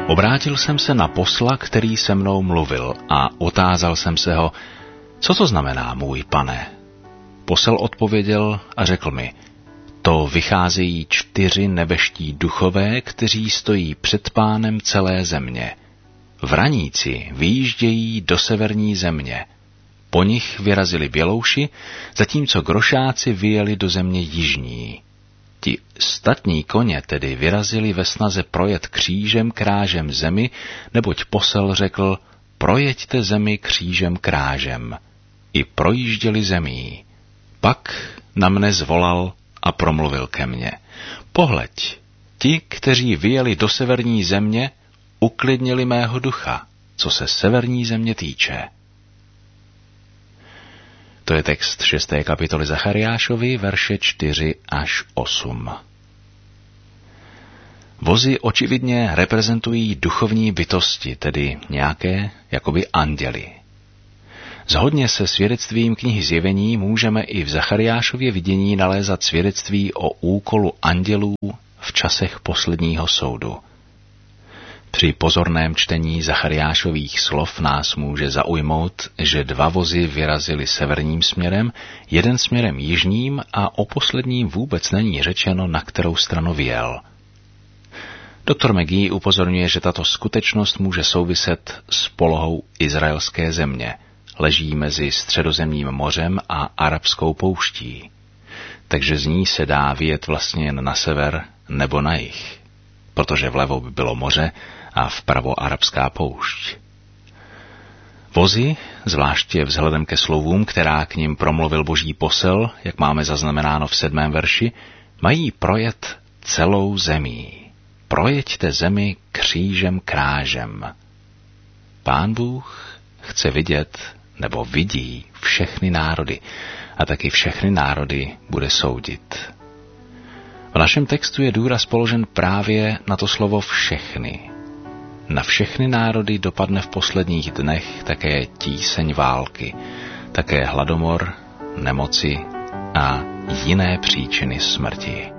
Obrátil jsem se na posla, který se mnou mluvil, a otázal jsem se ho, co to znamená, můj pane? Posel odpověděl a řekl mi, to vycházejí 4 nebeští duchové, kteří stojí před Pánem celé země. Vraníci vyjíždějí do severní země. Po nich vyrazili bělouši, zatímco grošáci vyjeli do země jižní. Ti statní koně tedy vyrazili ve snaze projet křížem krážem zemi, neboť posel řekl, projeďte zemi křížem krážem. I projížděli zemí. Pak na mne zvolal a promluvil ke mně. Pohleď, ti, kteří vyjeli do severní země, uklidnili mého ducha, co se severní země týče. To je text 6. kapitoly Zachariášovi, verše 4 až 8. Vozy očividně reprezentují duchovní bytosti, tedy nějaké jakoby anděli. Shodně se svědectvím knihy Zjevení můžeme i v Zachariášově vidění nalézat svědectví o úkolu andělů v časech posledního soudu. Při pozorném čtení Zachariášových slov nás může zaujmout, že 2 vozy vyrazily severním směrem, jeden směrem jižním a o posledním vůbec není řečeno, na kterou stranu vyjel. Doktor McGee upozorňuje, že tato skutečnost může souviset s polohou izraelské země. Leží mezi Středozemním mořem a Arabskou pouští. Takže z ní se dá vyjet vlastně jen na sever nebo na jih, protože vlevo by bylo moře a vpravo Arabská poušť. Vozy, zvláště vzhledem ke slovům, která k nim promluvil boží posel, jak máme zaznamenáno v 7. verši, mají projet celou zemí. Projeďte zemi křížem krážem. Pán Bůh chce vidět nebo vidí všechny národy a taky všechny národy bude soudit. V našem textu je důraz položen právě na to slovo všechny. Na všechny národy dopadne v posledních dnech také tíseň války, také hladomor, nemoci a jiné příčiny smrti.